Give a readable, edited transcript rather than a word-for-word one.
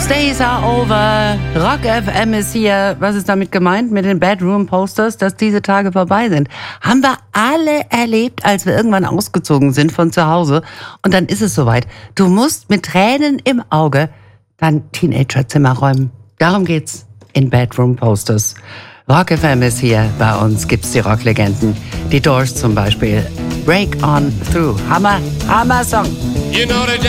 Those days are over. Rock FM ist hier. Was ist damit gemeint mit den Bedroom Posters, dass diese Tage vorbei sind? Haben wir alle erlebt, als wir irgendwann ausgezogen sind von zu Hause. Und dann ist es soweit. Du musst mit Tränen im Auge dein Teenagerzimmer räumen. Darum geht's in Bedroom Posters. Rock FM ist hier. Bei uns gibt's die Rocklegenden. Die Doors zum Beispiel. Break on Through. Hammer Song. You know